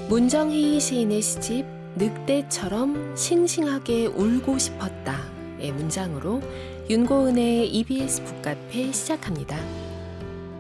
문정희 시인의 시집 늑대처럼 싱싱하게 울고 싶었다의 문장으로 윤고은의 EBS 북카페 시작합니다.